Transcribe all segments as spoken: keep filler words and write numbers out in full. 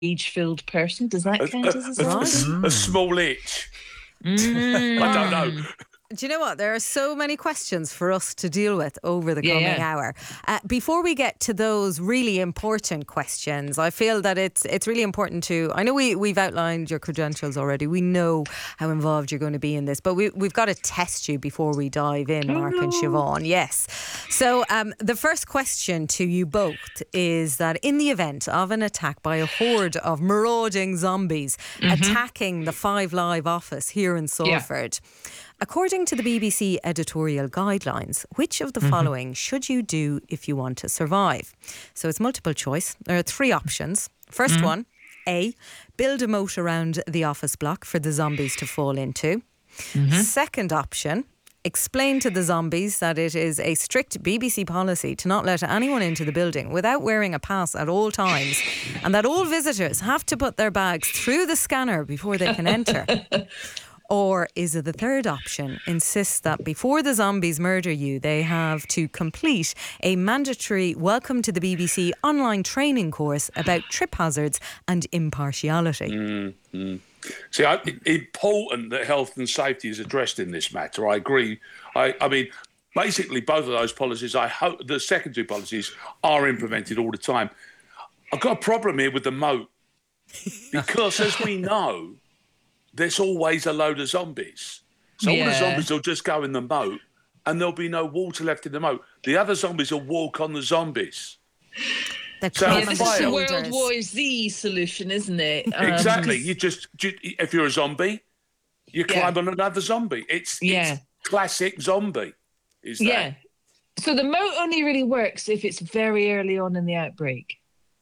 rage-filled person. Does that A, count a, as a a, zombie? a, a small itch. Mm. I don't know. Do you know what? There are so many questions for us to deal with over the Yeah, coming yeah. hour. Uh, before we get to those really important questions, I feel that it's it's really important to... I know we, we've outlined your credentials already. We know how involved you're going to be in this, but we, we've got to test you before we dive in, Mark Oh, and no. Siobhan. Yes. So um, the first question to you both is that in the event of an attack by a horde of marauding zombies Mm-hmm. attacking the Five Live office here in Salford... According to the B B C editorial guidelines, which of the Mm-hmm. following should you do if you want to survive? So it's multiple choice. There are three options. First Mm-hmm. one, A, build a moat around the office block for the zombies to fall into. Mm-hmm. Second option, explain to the zombies that it is a strict B B C policy to not let anyone into the building without wearing a pass at all times, and that all visitors have to put their bags through the scanner before they can enter. Or is it the third option? Insist that before the zombies murder you, they have to complete a mandatory Welcome to the B B C online training course about trip hazards and impartiality. Mm-hmm. See, I, it, important that health and safety is addressed in this matter. I agree. I, I mean, basically, both of those policies, I hope the second two policies are implemented all the time. I've got a problem here with the moat because, as we know, there's always a load of zombies. So all the Yeah. zombies will just go in the moat and there'll be no water left in the moat. The other zombies will walk on the zombies. The So Yeah, common this is the fire. World shoulders. War Z solution, isn't it? Um, Exactly. You just, ju- if you're a zombie, you Yeah. climb on another zombie. It's, Yeah. it's classic zombie, is that? Yeah. So the moat only really works if it's very early on in the outbreak.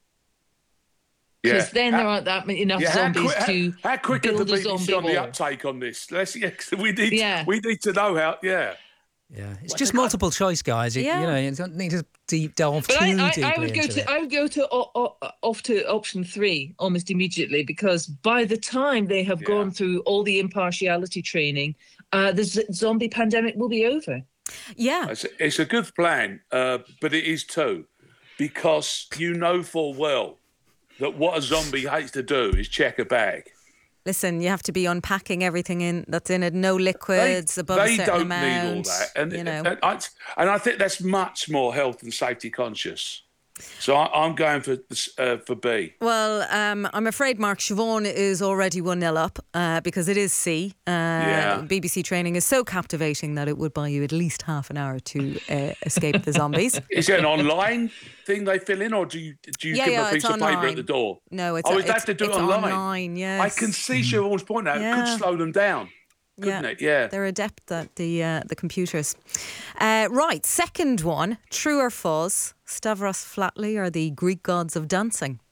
Because then there aren't that many, enough Yeah, how, zombies quick, to how, how quick are the build a B B C zombie on the wall. uptake on this? Let's, yeah, 'cause we need, Yeah. we need to know how. Yeah, Yeah, it's Well, just they got- multiple choice, guys. It, Yeah. You know, you don't need to deep delve But too I, I, deeply I would go into to it. I would go to o- o- off to option three almost immediately, because by the time they have Yeah. gone through all the impartiality training, uh, the z- zombie pandemic will be over. Yeah. it's, it's a good plan, uh, but it is too, because you know full well that what a zombie hates to do is check a bag. Listen, you have to be unpacking everything in that's in it. No They, liquids above they a certain don't amount. need all that, and you know. and, I, and I think that's much more health and safety conscious. So I, I'm going for this, uh, for B. Well, um, I'm afraid Mark Siobhan is already one nil up uh, because it is C. Uh, Yeah. B B C training is so captivating that it would buy you at least half an hour to uh, escape the zombies. Is it an online thing they fill in, or do you do you Yeah, give yeah, them a piece it's of paper online. at the door? No, it's oh, a- is that it's- to do it it's online? online, yes. I can see Siobhan's point now. It Yeah. could slow them down, couldn't Yeah. it? Yeah. They're adept at the uh, the computers. Uh, right, second one, true or false? Stavros Flatley are the Greek gods of dancing.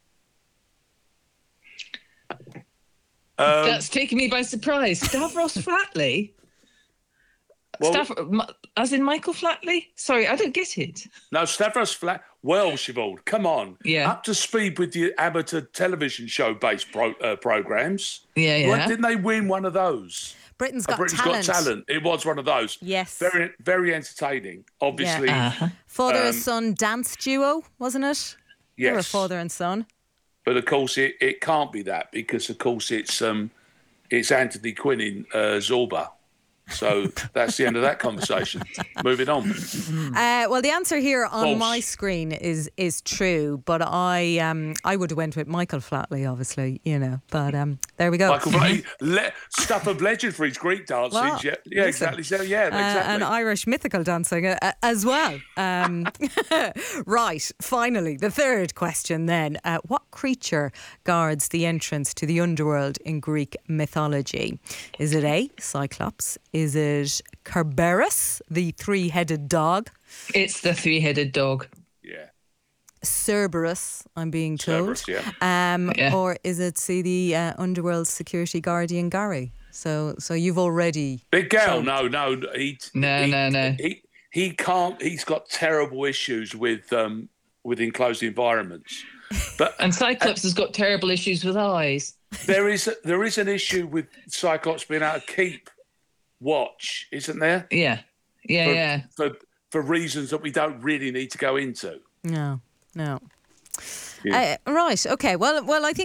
Um, That's taken me by surprise. Stavros Flatley? well, Stav- M- as in Michael Flatley? Sorry, I don't get it. no, Stavros Flat. Well, Siobhan, come on. Yeah. Up to speed with your amateur television show-based pro, uh, programs. Yeah, yeah. Well, didn't they win one of those? Britain's Uh, Got Britain's Talent. Got Talent. It was one of those. Yes. Very, very entertaining. Obviously, Uh-huh. Father and Um, son dance duo, wasn't it? They were yes. father and son. But of course, it, it can't be that because, of course, it's um, it's Anthony Quinn in uh, Zorba. So that's the end of that conversation. Moving on. Uh, well, the answer here on False. my screen is is true, but I um, I would have went with Michael Flatley, obviously, you know. But um, there we go. Michael Flatley, le- stuff of legend for his Greek dances. Well, yeah, yeah, listen, exactly. So yeah, Uh, exactly. and Irish mythical dancing uh, uh, as well. Um, right, finally, the third question then. Uh, what creature guards the entrance to the underworld in Greek mythology? Is it A, Cyclops? Is it Kerberos, the three-headed dog? It's the three-headed dog. yeah. Cerberus, I'm being told. Cerberus, yeah. Um, Yeah. Or is it, see, the uh, underworld security guardian Gary? So, so you've already... Big Gal, So- no, no. He, No, he, no, no. He, he can't, he's got terrible issues with um, with enclosed environments. But And Cyclops has got terrible issues with eyes. there is there is an issue with Cyclops being able to keep watch, isn't there? Yeah. Yeah, For, yeah. for for reasons that we don't really need to go into. No, no. Yeah. Uh, right, okay. Well, well, I think